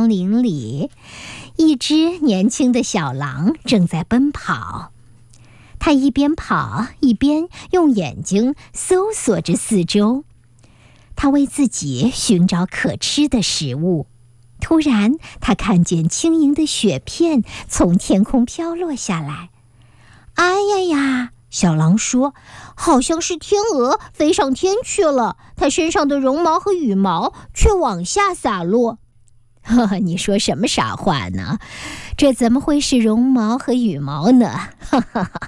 森林里，一只年轻的小狼正在奔跑。它一边跑一边用眼睛搜索着四周，它为自己寻找可吃的食物。突然，它看见轻盈的雪片从天空飘落下来。哎呀呀！小狼说，好像是天鹅飞上天去了，它身上的绒毛和羽毛却往下洒落。呵呵，你说什么傻话呢？这怎么会是绒毛和羽毛呢？哈哈哈。